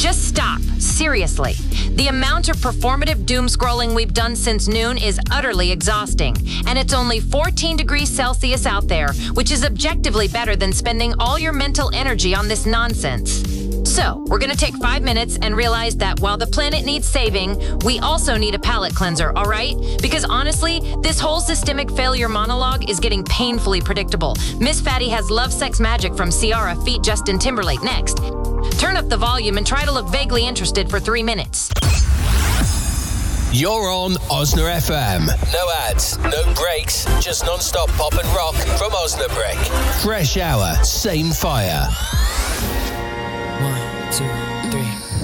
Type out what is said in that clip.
Just stop. Seriously. The amount of performative doom scrolling we've done since noon is utterly exhausting. And it's only 14 degrees Celsius out there, which is objectively better than spending all your mental energy on this nonsense. So, we're gonna take 5 minutes and realize that while the planet needs saving, we also need a palate cleanser, all right? Because honestly, this whole systemic failure monologue is getting painfully predictable. Miss Fatty has Love Sex Magic from Ciara feat Justin Timberlake next. Turn up the volume and try to look vaguely interested for 3 minutes. You're on Osna FM. No ads, no breaks, just non-stop pop and rock from Osnabrück. Fresh hour, same fire. 1, 2, 3